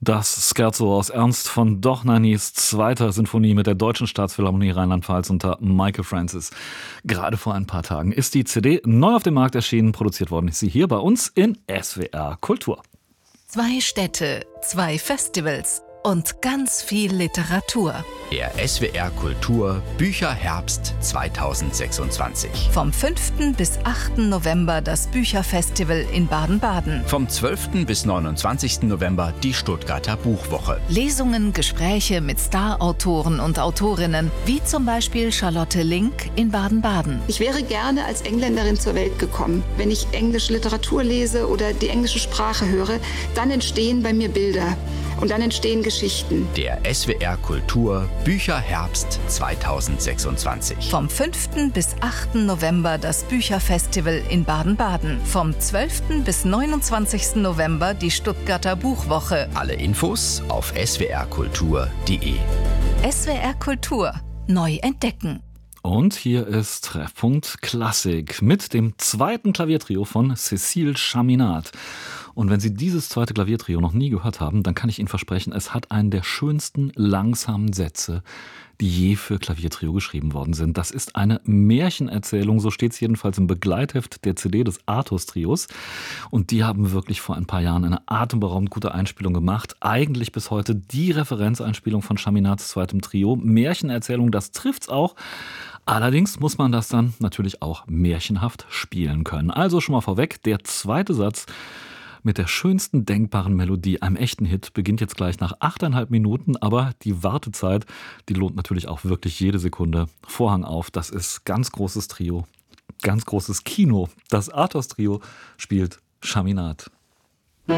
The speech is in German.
Das Scherzo aus Ernst von Dochnanis zweiter Sinfonie mit der Deutschen Staatsphilharmonie Rheinland-Pfalz unter Michael Francis. Gerade vor ein paar Tagen ist die CD neu auf dem Markt erschienen, produziert worden ist sie hier bei uns in SWR Kultur. 2 Städte, 2 Festivals und ganz viel Literatur. Der SWR Kultur Bücherherbst 2026. Vom 5. bis 8. November das Bücherfestival in Baden-Baden. Vom 12. bis 29. November die Stuttgarter Buchwoche. Lesungen, Gespräche mit Star-Autoren und Autorinnen, wie zum Beispiel Charlotte Link in Baden-Baden. Ich wäre gerne als Engländerin zur Welt gekommen. Wenn ich englische Literatur lese oder die englische Sprache höre, dann entstehen bei mir Bilder. Und dann entstehen Geschichten. Der SWR Kultur Bücherherbst 2026. Vom 5. bis 8. November das Bücherfestival in Baden-Baden. Vom 12. bis 29. November die Stuttgarter Buchwoche. Alle Infos auf swrkultur.de. SWR Kultur. Neu entdecken. Und hier ist Treffpunkt Klassik mit dem zweiten Klaviertrio von Cécile Chaminade. Und wenn Sie dieses zweite Klaviertrio noch nie gehört haben, dann kann ich Ihnen versprechen, es hat einen der schönsten langsamen Sätze, die je für Klaviertrio geschrieben worden sind. Das ist eine Märchenerzählung, so steht es jedenfalls im Begleitheft der CD des Artus-Trios. Und die haben wirklich vor ein paar Jahren eine atemberaubend gute Einspielung gemacht. Eigentlich bis heute die Referenzeinspielung von Chaminades zweitem Trio. Märchenerzählung, das trifft's auch. Allerdings muss man das dann natürlich auch märchenhaft spielen können. Also schon mal vorweg, der zweite Satz mit der schönsten denkbaren Melodie, einem echten Hit, beginnt jetzt gleich nach 8,5 Minuten, aber die Wartezeit, die lohnt natürlich auch wirklich jede Sekunde. Vorhang auf, das ist ganz großes Trio, ganz großes Kino. Das Artus-Trio spielt Chaminade.